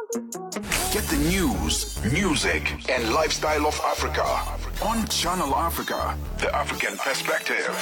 Get the news, music, and lifestyle of Africa on Channel Africa, the African perspective.